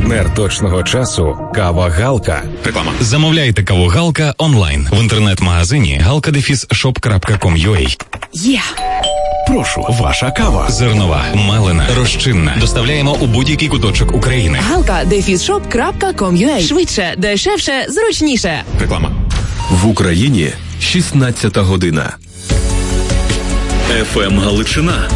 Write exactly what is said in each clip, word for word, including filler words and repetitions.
Партнер точного часу – кава Галка. Реклама. Замовляйте каву Галка онлайн в інтернет-магазині галка дефіс шоп крапка ком крапка ю а. Є. Прошу, ваша кава. Зернова, мелена, розчинна. Доставляємо у будь-який куточок України. галка дефіс шоп крапка ком крапка ю а. Швидше, дешевше, зручніше. Реклама. В Україні шістнадцята година. еф ем Галичина.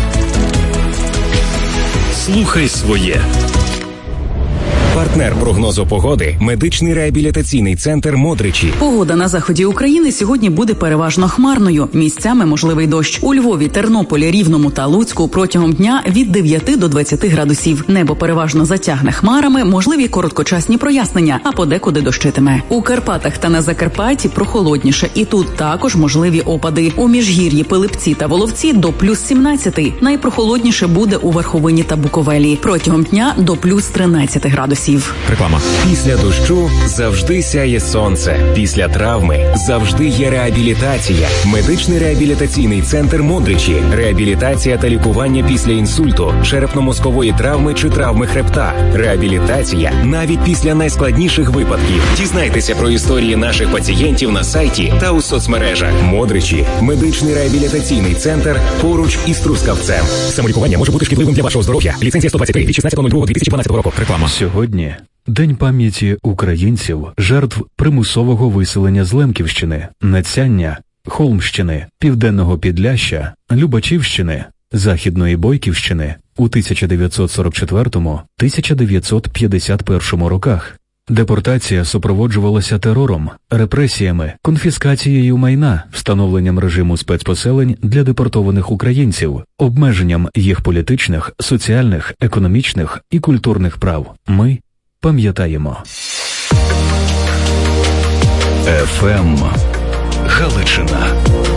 Слухай своє. Партнер прогнозу погоди – медичний реабілітаційний центр «Модричі». Погода на заході України сьогодні буде переважно хмарною. Місцями можливий дощ. У Львові, Тернополі, Рівному та Луцьку протягом дня від дев'яти до двадцяти градусів. Небо переважно затягне хмарами, можливі короткочасні прояснення, а подекуди дощитиме. У Карпатах та на Закарпатті прохолодніше, і тут також можливі опади. У Міжгір'ї, Пилипці та Воловці до плюс сімнадцяти. Найпрохолодніше буде у Верховині та Буковелі. Протягом дня до плюс тринадцяти градусів. Реклама. Після дощу завжди сяє сонце. Після травми завжди є реабілітація. Медичний реабілітаційний центр «Модричі». Реабілітація та лікування після інсульту, черепно-мозкової травми чи травми хребта. Реабілітація навіть після найскладніших випадків. Дізнайтеся про історії наших пацієнтів на сайті та у соцмережах. «Модричі» – медичний реабілітаційний центр поруч із Трускавцем. Самолікування може бути шкідливим для вашого здоров'я. Ліцензія сто двадцять три від шістнадцятого лютого дві тисячі дванадцятого року. Реклама. Сьогодні День пам'яті українців, жертв примусового виселення з Лемківщини, Нацяння, Холмщини, Південного Підляшшя, Любачівщини, Західної Бойківщини у тисяча дев'ятсот сорок четвертому - тисяча дев'ятсот п'ятдесят першому роках. Депортація супроводжувалася терором, репресіями, конфіскацією майна, встановленням режиму спецпоселень для депортованих українців, обмеженням їх політичних, соціальних, економічних і культурних прав. Ми пам'ятаємо. еф ем Галичина.